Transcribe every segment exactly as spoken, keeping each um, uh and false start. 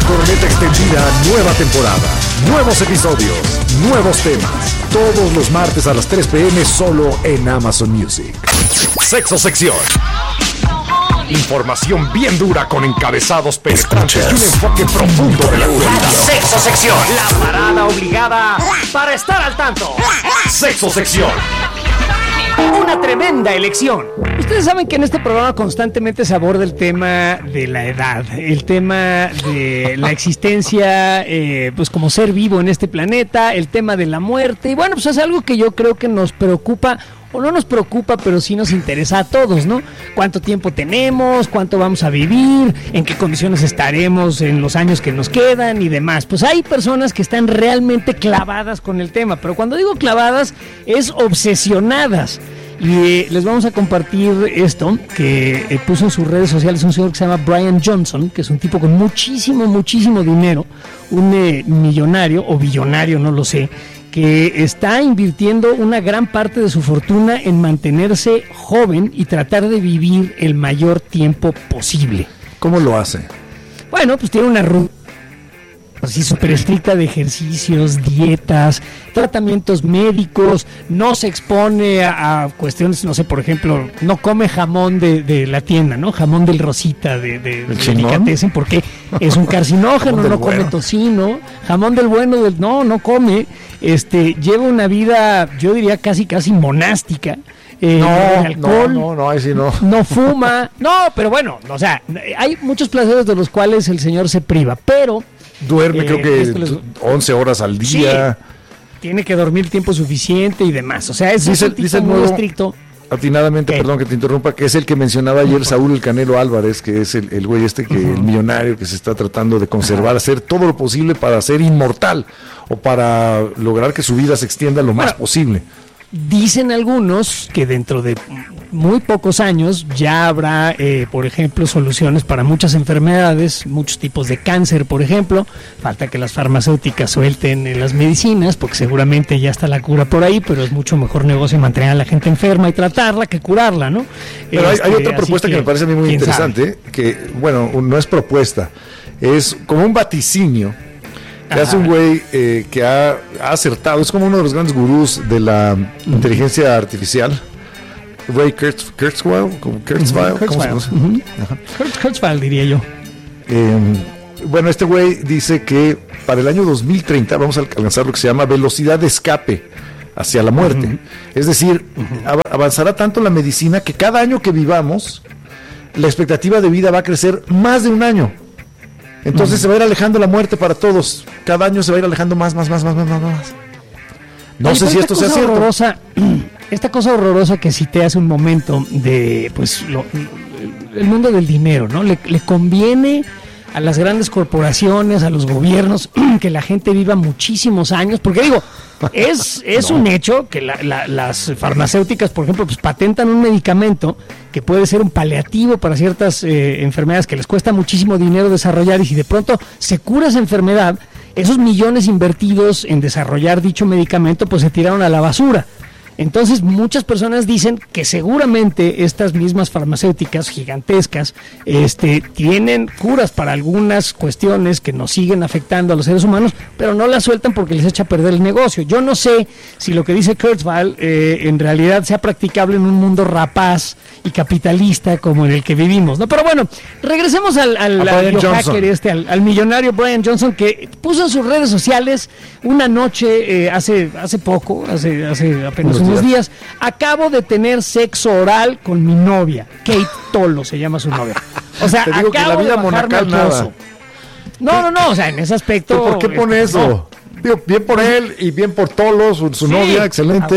Corneta Extendida, nueva temporada, nuevos episodios, nuevos temas, todos los martes a las tres p.m. solo en Amazon Music. Sexo Sección. Información bien dura con encabezados penetrantes y un enfoque profundo de la actualidad. Sexo Sección, la parada obligada para estar al tanto. Sexo Sección. Una tremenda elección. Ustedes saben que en este programa constantemente se aborda el tema de la edad, el tema de la existencia, eh, pues como ser vivo en este planeta, el tema de la muerte. Y bueno, pues es algo que yo creo que nos preocupa, o no nos preocupa, pero sí nos interesa a todos, ¿no? ¿Cuánto tiempo tenemos? ¿Cuánto vamos a vivir? ¿En qué condiciones estaremos en los años que nos quedan? Y demás. Pues hay personas que están realmente clavadas con el tema, pero cuando digo clavadas, es obsesionadas. Y eh, les vamos a compartir esto que eh, puso en sus redes sociales un señor que se llama Brian Johnson, que es un tipo con muchísimo, muchísimo dinero, un eh, millonario o billonario, no lo sé, que está invirtiendo una gran parte de su fortuna en mantenerse joven y tratar de vivir el mayor tiempo posible. ¿Cómo lo hace? Bueno, pues tiene una ruta así súper estricta de ejercicios, dietas, tratamientos médicos, no se expone a, a cuestiones, no sé, por ejemplo, no come jamón de, de la tienda, ¿no? Jamón del Rosita, de, de, de delicatessen, porque es un carcinógeno, no come bueno. tocino, jamón del bueno, del, no, no come, este, lleva una vida, yo diría casi, casi monástica. Eh, no, no, alcohol, no, no, no, ahí sí no. No fuma, no, pero bueno, o sea, hay muchos placeres de los cuales el señor se priva, pero duerme eh, creo que les... once horas al día. Sí, tiene que dormir tiempo suficiente y demás. O sea, es dice, un dice muy nuevo, estricto. Atinadamente, ¿Qué? Perdón que te interrumpa, que es el que mencionaba ayer Saúl El Canelo Álvarez, que es el, el güey este, que uh-huh. el millonario que se está tratando de conservar, uh-huh. hacer todo lo posible para ser inmortal o para lograr que su vida se extienda lo más bueno, posible. Dicen algunos que dentro de muy pocos años ya habrá, eh, por ejemplo, soluciones para muchas enfermedades, muchos tipos de cáncer, por ejemplo. Falta que las farmacéuticas suelten eh, las medicinas, porque seguramente ya está la cura por ahí, pero es mucho mejor negocio mantener a la gente enferma y tratarla que curarla, ¿no? Pero este, hay, hay otra propuesta que, que me parece a mí muy interesante, sabe? que, bueno, no es propuesta, es como un vaticinio. Que hace un güey eh, que ha, ha acertado, es como uno de los grandes gurús de la uh-huh. inteligencia artificial, Ray Kurtz, Kurzweil, como Kurzweil, uh-huh. ¿cómo se conoce? Uh-huh. Kurtz, Kurzweil diría yo. Eh, bueno, este güey dice que para el año dos mil treinta vamos a alcanzar lo que se llama velocidad de escape hacia la muerte. Uh-huh. Es decir, uh-huh. avanzará tanto la medicina que cada año que vivamos, la expectativa de vida va a crecer más de un año. Entonces uh-huh. se va a ir alejando la muerte para todos. Cada año se va a ir alejando más, más, más, más, más, más, más. No Oye, sé si esto sea cierto. Horrorosa, esta cosa horrorosa que cité hace un momento de, pues, lo, el mundo del dinero, ¿no? Le, le conviene a las grandes corporaciones, a los gobiernos, que la gente viva muchísimos años, porque digo, es, es no. un hecho que la, la, las farmacéuticas, por ejemplo, pues patentan un medicamento que puede ser un paliativo para ciertas eh, enfermedades que les cuesta muchísimo dinero desarrollar, y si de pronto se cura esa enfermedad, esos millones invertidos en desarrollar dicho medicamento, pues se tiraron a la basura. Entonces muchas personas dicen que seguramente estas mismas farmacéuticas gigantescas este, tienen curas para algunas cuestiones que nos siguen afectando a los seres humanos, pero no las sueltan porque les echa a perder el negocio. Yo no sé si lo que dice Kurzweil eh, en realidad sea practicable en un mundo rapaz y capitalista como en el que vivimos, ¿no? Pero bueno, regresemos al, al, al biohacker este, al, al millonario Brian Johnson, que puso en sus redes sociales una noche eh, hace, hace poco, hace, hace apenas unos días, acabo de tener sexo oral con mi novia, Kate Tolo se llama su novia. O sea, acabo que la vida de bajarme al pozo. No, no, no, o sea, en ese aspecto. ¿Por qué pone eso? No. Digo, bien por él y bien por Tolo, su, su sí, novia, excelente.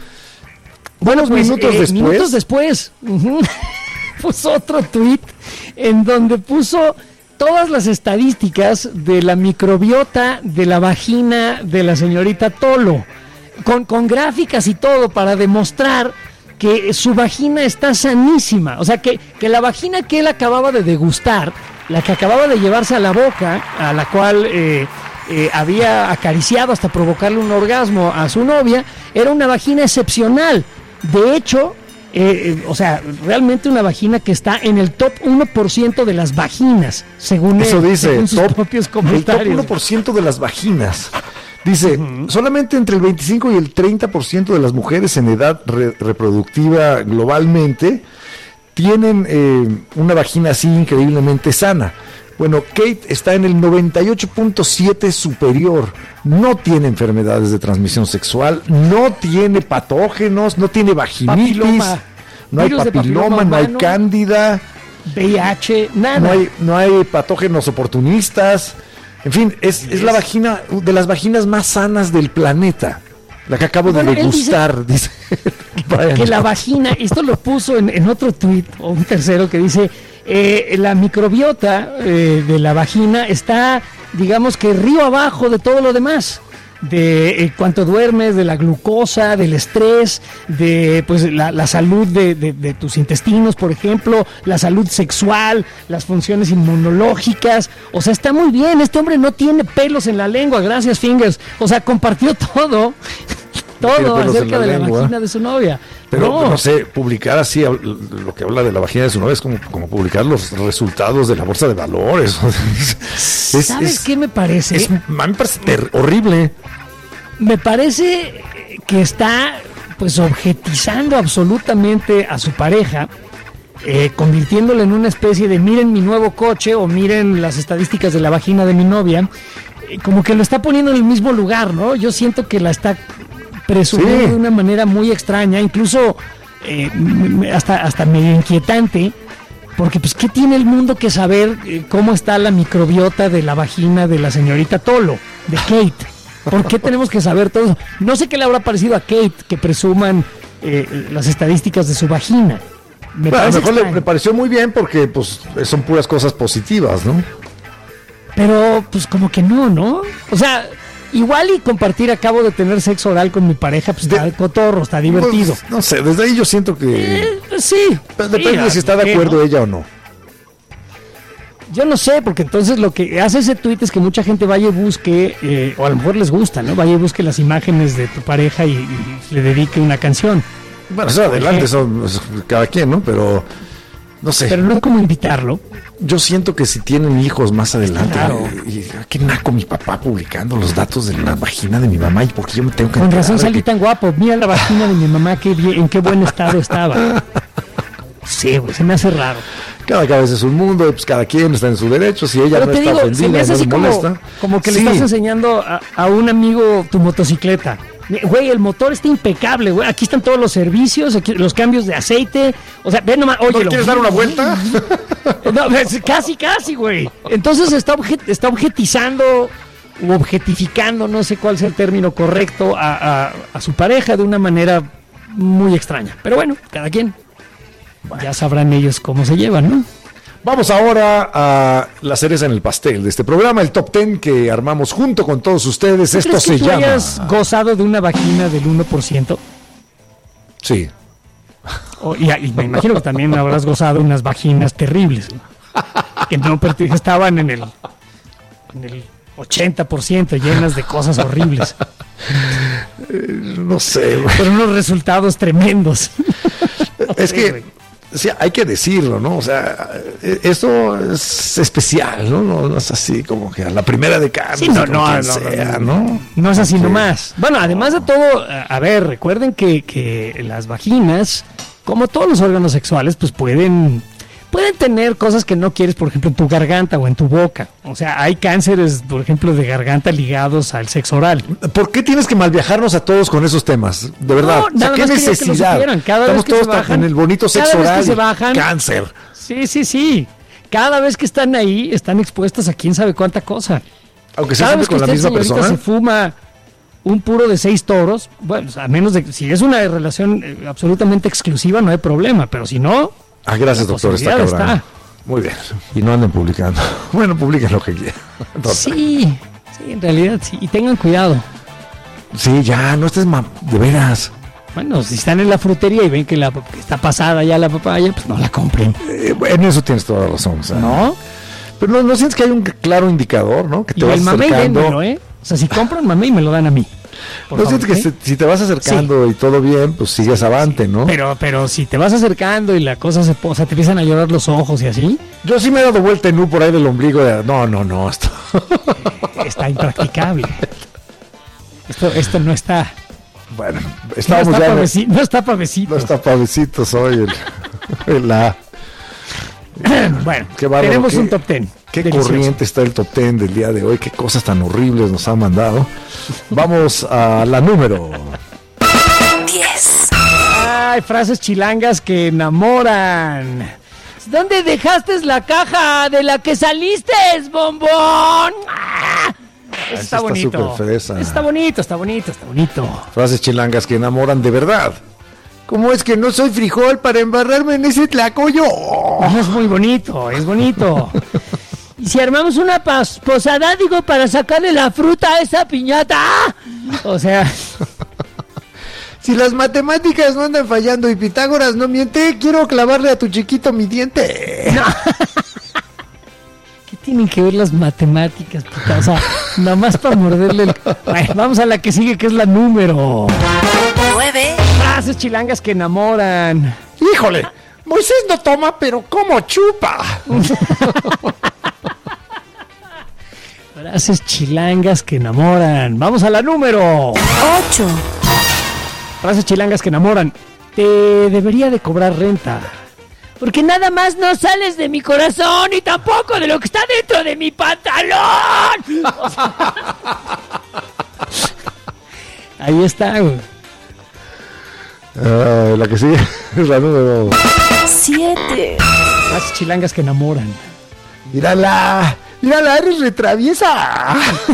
Bueno, pues, minutos eh, después. Minutos después, uh-huh, puso otro tweet en donde puso todas las estadísticas de la microbiota de la vagina de la señorita Tolo. Con, con gráficas y todo para demostrar que su vagina está sanísima, o sea que, que la vagina que él acababa de degustar, la que acababa de llevarse a la boca, a la cual eh, eh, había acariciado hasta provocarle un orgasmo a su novia, era una vagina excepcional. De hecho, eh, o sea, realmente una vagina que está en el top uno por ciento de las vaginas, según, Eso él, dice, según sus top, propios el comentarios. top uno por ciento de las vaginas. Dice, uh-huh. solamente entre el veinticinco y el treinta por ciento de las mujeres en edad re- reproductiva globalmente tienen eh, una vagina así increíblemente sana. Bueno, Kate está en el noventa y ocho punto siete superior, no tiene enfermedades de transmisión sexual, no tiene patógenos, no tiene vaginitis, papiloma. no hay papiloma, papiloma no hay cándida, V I H, nada. No hay, no hay patógenos oportunistas, en fin, es, es la vagina de las vaginas más sanas del planeta. La que acabo bueno, de degustar, dice, dice que la vagina, esto lo puso en, en otro tuit, o un tercero que dice, eh, la microbiota eh, de la vagina está, digamos que río abajo de todo lo demás, de eh, cuánto duermes, de la glucosa, del estrés, de pues la, la salud de, de, de tus intestinos, por ejemplo, la salud sexual, las funciones inmunológicas, o sea, está muy bien, este hombre no tiene pelos en la lengua, gracias Fingers, o sea, compartió todo. Todo acerca la de lengua. La vagina de su novia. Pero no. no sé, publicar así lo que habla de la vagina de su novia es como, como publicar los resultados de la bolsa de valores. es, ¿Sabes es, qué me parece? Es, me parece ter- horrible. Me parece que está pues objetizando absolutamente a su pareja, eh, convirtiéndole en una especie de miren mi nuevo coche o miren las estadísticas de la vagina de mi novia. Eh, como que lo está poniendo en el mismo lugar, ¿no? Yo siento que la está presumiendo sí. de una manera muy extraña, incluso eh, hasta, hasta medio inquietante, porque pues ¿qué tiene el mundo que saber eh, cómo está la microbiota de la vagina de la señorita Tolo, de Kate? ¿Por qué tenemos que saber todo eso? No sé qué le habrá parecido a Kate que presuman eh, las estadísticas de su vagina. Me bueno, a lo mejor le, le pareció muy bien porque pues son puras cosas positivas, ¿no? Pero pues como que no, ¿no? O sea, igual y compartir, acabo de tener sexo oral con mi pareja, pues está de, cotorro, está divertido. Pues, no sé, desde ahí yo siento que... Eh, sí. Depende sí, de si está de acuerdo ¿no? ella o no. Yo no sé, porque entonces lo que hace ese tuit es que mucha gente vaya y busque, eh, o a lo mejor les gusta, ¿no? Vaya y busque las imágenes de tu pareja y, y le dedique una canción. Bueno, eso adelante, eso cada quien, ¿no? Pero... No sé. Pero no es como invitarlo. Yo siento que si tienen hijos más adelante, claro. y, y, qué naco mi papá publicando los datos de la vagina de mi mamá y porque yo me tengo que Con razón salí que... tan guapo. Mira la vagina de mi mamá, qué bien, en qué buen estado estaba. Sí, güey, se me hace raro. Cada cabeza es un mundo, pues cada quien está en su derecho. Si ella Pero no te está digo, ofendida, se me hace no así le como, molesta. Como que sí. le estás enseñando a, a un amigo tu motocicleta. Güey, el motor está impecable, güey. Aquí están todos los servicios, aquí, los cambios de aceite. O sea, ven nomás. Oye, ¿no quieres dar una vuelta? No, casi, casi, güey. Entonces está, objet, está objetizando o objetificando, no sé cuál sea el término correcto, a, a, a su pareja de una manera muy extraña. Pero bueno, cada quien. Bueno. Ya sabrán ellos cómo se llevan, ¿no? Vamos ahora a la cereza en el pastel de este programa, el top ten que armamos junto con todos ustedes. ¿Tú Esto crees se que tú llama... hayas gozado de una vagina del uno por ciento? Sí. Oh, y, y me imagino que también habrás gozado de unas vaginas terribles, ¿no? Que no estaban en el, en el ochenta por ciento llenas de cosas horribles. Eh, no sé, güey. Pero unos resultados tremendos. Es que... Sí, hay que decirlo, ¿no? O sea, esto es especial, ¿no? No, no es así como que a la primera de cambio. Sí, no, no, no, sea, no, no, no es así okay. nomás. Bueno, además de todo, a ver, recuerden que, que las vaginas, como todos los órganos sexuales, pues pueden... Pueden tener cosas que no quieres, por ejemplo, en tu garganta o en tu boca. O sea, hay cánceres, por ejemplo, de garganta ligados al sexo oral. ¿Por qué tienes que malviajarnos a todos con esos temas? De verdad. No, nada o sea, ¿qué más necesidad? Que Cada Estamos vez que todos se bajan, en el bonito sexo oral. Se bajan, cáncer. Sí, sí, sí. Cada vez que están ahí, están expuestas a quién sabe cuánta cosa. Aunque sea siempre con la misma persona. Se fuma un puro de seis toros, bueno, a menos de que si es una relación eh, absolutamente exclusiva, no hay problema. Pero si no... Ah, gracias, doctor. Está cabrón. Está. Muy bien. Y no anden publicando. Bueno, publiquen lo que quieran. Sí, sí, en realidad sí. Y tengan cuidado. Sí, ya, no estés ma- de veras. Bueno, si están en la frutería y ven que, la, que está pasada ya la papaya, pues no la compren. Eh, en eso tienes toda la razón. O sea, ¿no? Pero no, no sientes que hay un claro indicador, ¿no? Que te y vas el mamey acercando. vénmelo, ¿eh? O sea, si compran mamey me lo dan a mí. Por No favor, sientes que ¿eh? se- si te vas acercando y todo bien, pues sigues avante, ¿no? Pero, pero si te vas acercando y la cosa se po- o sea, te empiezan a llorar los ojos y así, Yo sí me he dado vuelta en U por ahí del ombligo. De, no, no, no. Esto... está impracticable. Esto, esto no está. Bueno, No estábamos está, ya. en el- paveci- no está pavecito. No está pavecito, soy el, el la. Bueno, Qué bárbaro, tenemos qué- un top ten. Qué delicioso. corriente está el top ten del día de hoy. Qué cosas tan horribles nos han mandado. Vamos a la número. diez. Ay, frases chilangas que enamoran. ¿Dónde dejaste la caja de la que saliste, bombón? ¡Ah! Eso Esa está está bonito. súper fresa. Está bonito, está bonito, está bonito. Frases chilangas que enamoran de verdad. ¿Cómo es que no soy frijol para embarrarme en ese tlacoyo? Eso es muy bonito, es bonito. Y si armamos una pas- posada, digo, para sacarle la fruta a esa piñata. O sea, Si las matemáticas no andan fallando y Pitágoras no miente, quiero clavarle a tu chiquito mi diente. ¿qué tienen que ver las matemáticas, puta? O sea, nada más para morderle el... Bueno, vamos a la que sigue, que es la número. nueve. Frases chilangas que enamoran. Híjole, Moisés no toma, pero ¿cómo chupa? Frases chilangas que enamoran. Vamos a la número. ocho. Frases chilangas que enamoran. Te debería de cobrar renta. Porque nada más no sales de mi corazón y tampoco de lo que está dentro de mi pantalón. O sea, ahí está, güey. Ah, la que sigue es la número. siete. Frases chilangas que enamoran. Mírala, mírala, eres retraviesa.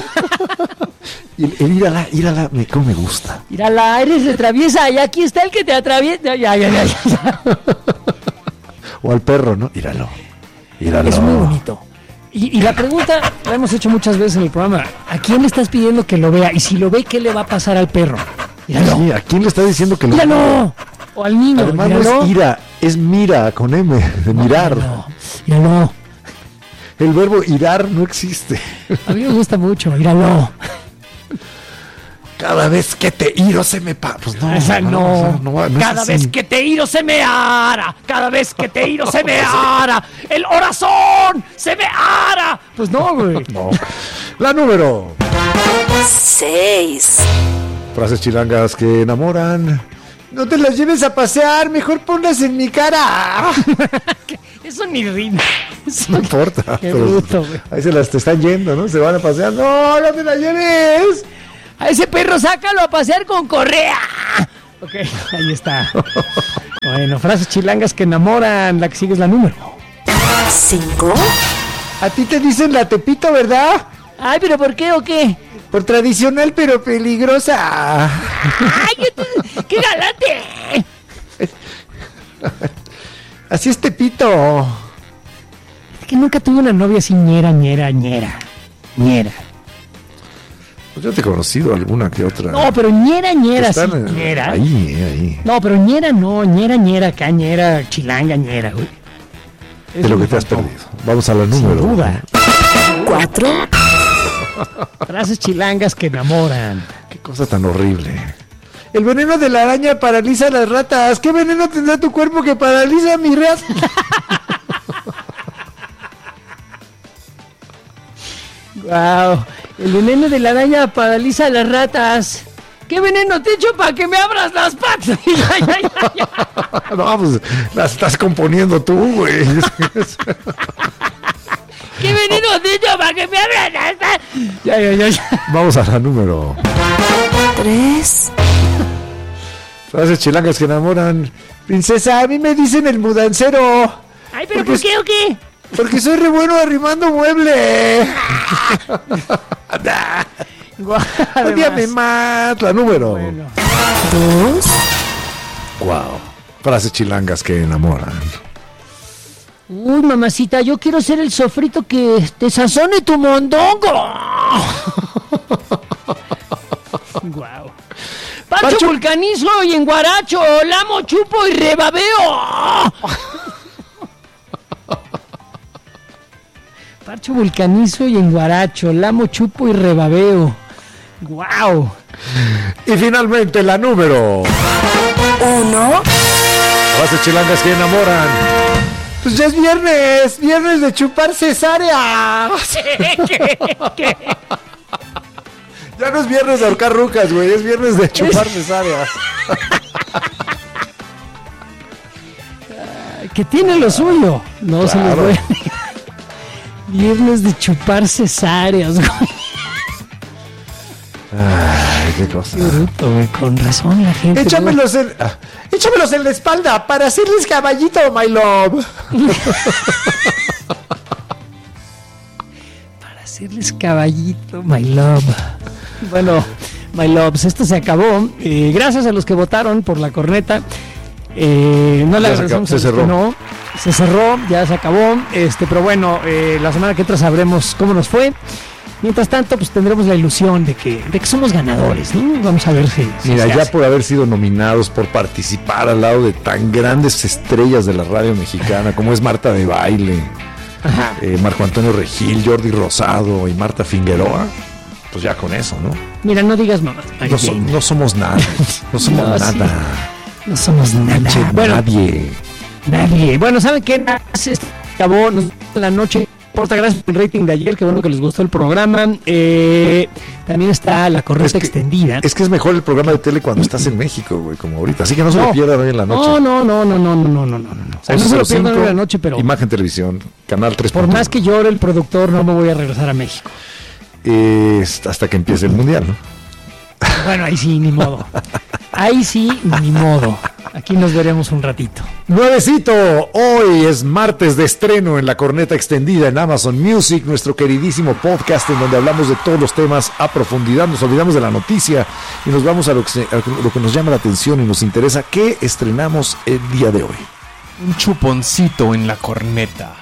Y el, el írala, írala, me, cómo me gusta. Mírala, eres de traviesa y aquí está el que te atraviesa. Ya, ya, ya, ya. O al perro, ¿no? Íralo, íralo. Es muy bonito. Y, y la pregunta la hemos hecho muchas veces en el programa. ¿A quién le estás pidiendo que lo vea? Y si lo ve, ¿qué le va a pasar al perro? Míralo. Sí, ¿a quién le está diciendo que lo Míralo. O al niño. Además míralo. no es ira, es mira con M, de mirar. Míralo. Míralo. El verbo irar no existe. A mí me gusta mucho. Míralo. Cada vez que te iro se me pa... Pues no, Esa no. no, no, no es Cada así. vez que te iro se me ara. Cada vez que te iro se me ara. El corazón se me ara. Pues no, güey. No. La número. seis. Frases chilangas que enamoran. No te las lleves a pasear, mejor ponlas en mi cara. Eso ni rima. Eso- No importa. Qué pero bruto, güey. ahí se las te están yendo, ¿no? Se van a pasear. No, no te las lleves. A ese perro sácalo a pasear con correa. Ok, ahí está. Bueno, frases chilangas que enamoran. La que sigue es la número. cinco. A ti te dicen la Tepito, ¿verdad? Ay, ¿pero por qué o qué? Por tradicional pero peligrosa. ¡Ay, qué- qué galante! Así es Tepito. Es que nunca tuve una novia así ñera, ñera, ñera. Ñera. Pues yo te he conocido alguna que otra. No, pero ñera, ñera, sí, Están, eh, ñera. ahí, ahí. No, pero ñera no, ñera, ñera, acá, ñera, chilanga, ñera, güey. De Eso lo me que te has faltó. perdido. Vamos a la Sin número. duda. cuatro. Frases chilangas que enamoran. Qué cosa tan horrible. El veneno de la araña paraliza a las ratas. ¿Qué veneno tendrá tu cuerpo que paraliza a mi ratas? Wow, el veneno de la araña paraliza a las ratas. ¿Qué veneno te echo para que me abras las patas? Ya, ya, ya, ya. No, pues las estás componiendo tú, güey. ¿Qué veneno te echo para que me abras las patas? Ya, ya, ya, ya. Vamos a la número. tres. Frases chilangas que enamoran. Princesa, a mí me dicen el mudancero. Ay, ¿pero Porque por qué o qué? Porque soy re bueno arrimando mueble. Guau, Odíame además. más. La número. Bueno. dos. Wow. Frases chilangas que enamoran. Uy, mamacita, yo quiero ser el sofrito que te sazone tu mondongo. Guau. Pancho, Pancho- vulcanizo y enguaracho, lamo, chupo y rebabeo. Parcho vulcanizo y enguaracho, lamo, chupo y rebabeo. ¡Wow! Y finalmente la número uno. Base chilangas que enamoran. Pues ya es viernes, viernes de chupar cesárea. ¿Qué? ¿Qué? Ya no es viernes de ahorcar rucas, güey, es viernes de chupar cesárea. Que tiene lo suyo. No Claro. se les voy a... Viernes de chupar cesáreas, güey. Ay, qué cosa. Qué bruto, güey. Con razón la gente... Échamelos en, ah, échamelos en la espalda para hacerles caballito, my love. Para hacerles caballito, my love. Bueno, my loves, esto se acabó. Eh, gracias a los que votaron por la corneta. Eh, no le Ya se agradecemos acabó, se a los que cerró. no. Se cerró, ya se acabó. Este, pero bueno, eh, la semana que entra sabremos cómo nos fue. Mientras tanto, pues tendremos la ilusión de que, de que somos ganadores, ¿no? Vamos a ver si. si Mira, se ya hace. por haber sido nominados, por participar al lado de tan grandes estrellas de la radio mexicana, como es Marta de Baile, Ajá. eh, Marco Antonio Regil, Jordi Rosado y Marta Figueroa, pues ya con eso, ¿no? Mira, no digas mamá. No, so- no somos nada, no somos No, sí. nada. No somos nada. Che, Bueno, nadie. nadie. Bueno, ¿saben qué? Se acabó nos- la noche. Porta, gracias por el rating de ayer, qué bueno que les gustó el programa. Eh, también está la correcta Es que- extendida. Es que es mejor el programa de tele cuando estás en México, güey, como ahorita. Así que no se lo No. pierdan hoy en la noche. No, no, no, no, no, no, no, no, no, no. O sea, no se lo pierdan hoy en la noche, pero Imagen Televisión, Canal tres. por más que llore el productor, no me voy a regresar a México. Eh, hasta que empiece el Mundial, ¿no? Bueno, ahí sí, ni modo. Ahí sí, ni modo. Aquí nos veremos un ratito. Nuevecito, hoy es martes de estreno en la corneta extendida en Amazon Music, nuestro queridísimo podcast en donde hablamos de todos los temas a profundidad, nos olvidamos de la noticia y nos vamos a lo que, se- a lo que nos llama la atención y nos interesa. ¿Qué estrenamos el día de hoy? Un chuponcito en la corneta.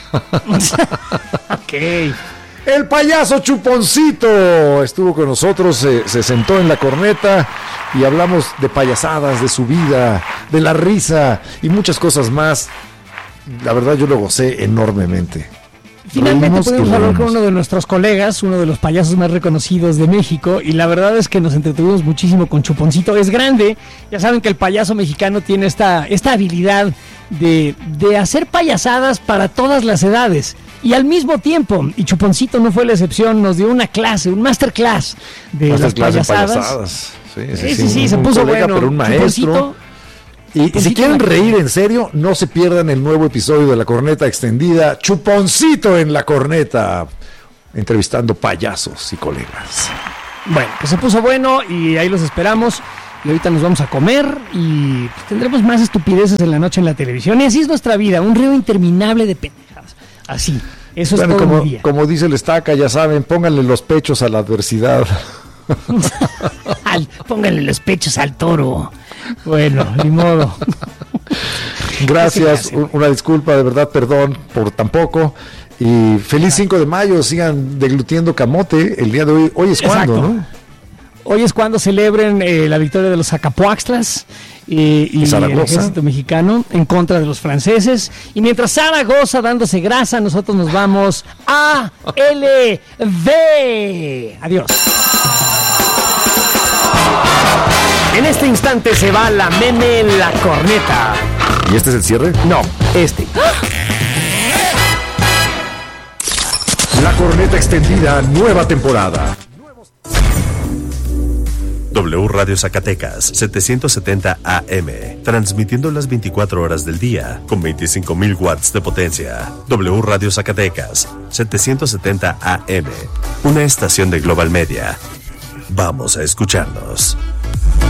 Ok. El payaso Chuponcito estuvo con nosotros, se, se sentó en la corneta y hablamos de payasadas, de su vida, de la risa y muchas cosas más. La verdad yo lo gocé enormemente. Finalmente Reímos y pudimos hablar con reímos. uno de nuestros colegas, uno de los payasos más reconocidos de México, y la verdad es que nos entretuvimos muchísimo con Chuponcito. Es grande, ya saben que el payaso mexicano tiene esta, esta habilidad de, de hacer payasadas para todas las edades. Y al mismo tiempo, y Chuponcito no fue la excepción, nos dio una clase, un masterclass de Masterclass las en payasadas. payasadas. Sí, Sí, sí, sí, un- se un puso colega, bueno. pero un maestro. Chuponcito, Y, y si Chuponcito quieren en la reír en serio, no se pierdan el nuevo episodio de La Corneta Extendida, Chuponcito en la Corneta, entrevistando payasos y colegas. bueno, pues se puso bueno y ahí los esperamos. Y ahorita nos vamos a comer y pues, tendremos más estupideces en la noche en la televisión. Y así es nuestra vida, un río interminable de pendejadas. Así, eso Bueno, es todo como, mi día. como dice el Estaca, ya saben, pónganle los pechos a la adversidad. Al- pónganle los pechos al toro. Bueno, ni modo. Gracias, ¿Qué se hace? un- una disculpa, de verdad, perdón por tan poco. Y feliz cinco de mayo, sigan deglutiendo camote. El día de hoy, hoy es cuando, Exacto. ¿no? Hoy es cuando celebren eh, la victoria de los Acapuaxtlas eh, y el Zaragoza. ejército mexicano en contra de los franceses. Y mientras Zaragoza dándose grasa, nosotros nos vamos a L V. Adiós. En este instante se va la meme en la corneta. ¿Y este es el cierre? No, este. La Corneta Extendida, nueva temporada. W Radio Zacatecas, setecientos setenta A M, transmitiendo las veinticuatro horas del día, con veinticinco mil watts de potencia. W Radio Zacatecas, setecientos setenta A M, una estación de Global Media. Vamos a escucharnos.